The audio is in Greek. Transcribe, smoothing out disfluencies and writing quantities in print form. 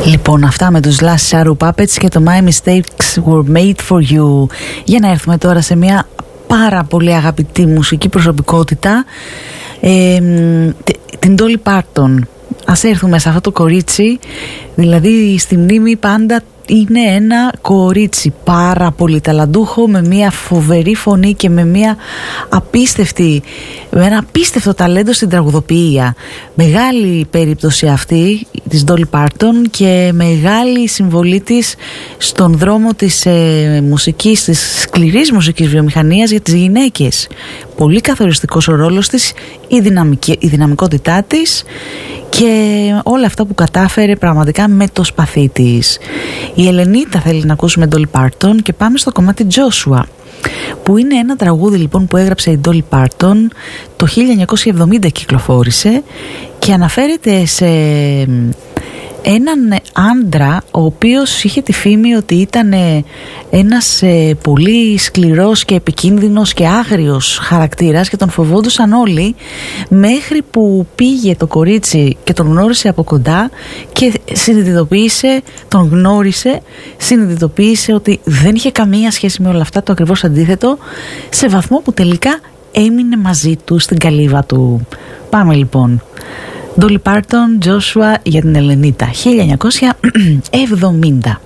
Λοιπόν, αυτά με τους Last Shadow Puppets και το My Mistakes Were Made For You. Για να έρθουμε τώρα σε μια πάρα πολύ αγαπητή μουσική προσωπικότητα, την Dolly Parton. Ας έρθουμε σε αυτό το κορίτσι, δηλαδή στη μνήμη πάντα είναι ένα κορίτσι πάρα πολύ ταλαντούχο, με μια φοβερή φωνή και με ένα απίστευτο ταλέντο στην τραγουδοποιία. Μεγάλη περίπτωση αυτή της Dolly Parton και μεγάλη συμβολή της στον δρόμο της μουσικής, της σκληρής μουσικής βιομηχανίας για τις γυναίκες. Πολύ καθοριστικός ο ρόλος της, η δυναμικότητά της και όλα αυτά που κατάφερε πραγματικά με το σπαθί της. Η Ελενίτα θέλει να ακούσουμε Dolly Parton και πάμε στο κομμάτι Joshua, που είναι ένα τραγούδι λοιπόν που έγραψε η Dolly Parton το 1970, κυκλοφόρησε και αναφέρεται σε έναν άντρα ο οποίος είχε τη φήμη ότι ήταν ένας πολύ σκληρός και επικίνδυνος και άγριος χαρακτήρας και τον φοβόντουσαν όλοι, μέχρι που πήγε το κορίτσι και τον γνώρισε από κοντά και συνειδητοποίησε ότι δεν είχε καμία σχέση με όλα αυτά, το ακριβώς αντίθετο, σε βαθμό που τελικά έμεινε μαζί του στην καλύβα του. Πάμε λοιπόν. Dolly Parton, Joshua για την Ελενίτα, 1970.